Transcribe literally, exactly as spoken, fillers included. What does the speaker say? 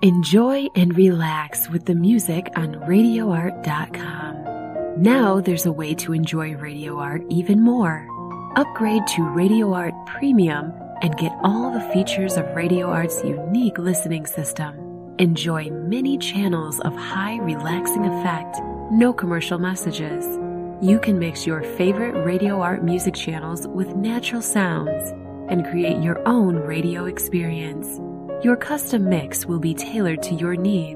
Enjoy and relax with the music on radio art dot com. Now there's a way to enjoy Radio Art even more. Upgrade to Radio Art Premium and get all the features of Radio Art's unique listening system. Enjoy many channels of high relaxing effect, no commercial messages. You can mix your favorite Radio Art music channels with natural sounds and create your own radio experience. Your custom mix will be tailored to your needs.